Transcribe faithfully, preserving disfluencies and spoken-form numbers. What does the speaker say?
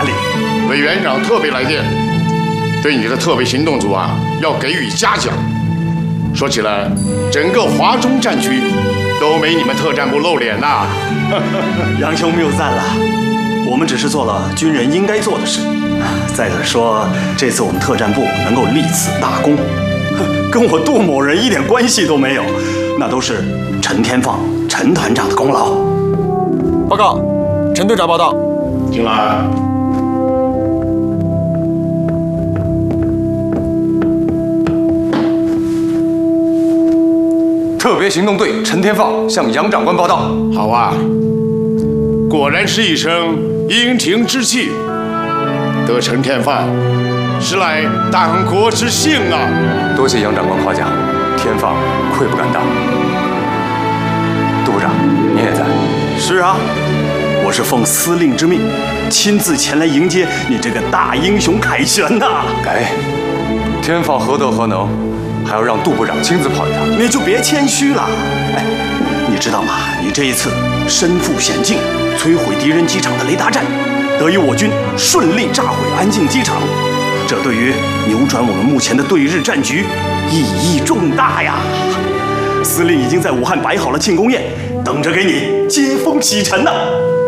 哪里？ 委员长特别来电，对你的特别行动组啊要给予嘉奖。说起来，整个华中战区都没你们特战部露脸呐。 杨兄谬赞了，我们只是做了军人应该做的事。再者说，这次我们特战部能够立此大功，跟我杜某人一点关系都没有，那都是陈天放陈团长的功劳。 报告，陈队长报道。 进来。 特别行动队陈天放向杨长官报道。 好啊，果然是一声英廷之气。得陈天放，实乃党国之幸啊！ 多谢杨长官夸奖，天放愧不敢当。杜部长，您也在？ 是啊，我是奉司令之命，亲自前来迎接你这个大英雄凯旋呐！ 哎，天放何德何能？还要让杜部长亲自跑一趟， 你就别谦虚了。哎，你知道吗？你这一次身负险境，摧毁敌人机场的雷达站，得以我军顺利炸毁安庆机场，这对于扭转我们目前的对日战局意义重大呀！司令已经在武汉摆好了庆功宴，等着给你接风洗尘呢。